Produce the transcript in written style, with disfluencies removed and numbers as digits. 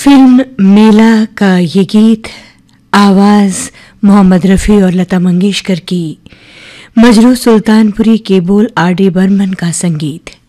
Film मेला का ये गीत, आवाज़ मोहम्मद रफ़ी और लता मंगेशकर की, मजरू सुल्तानपुरी के बोल आर डी बर्मन का संगीत।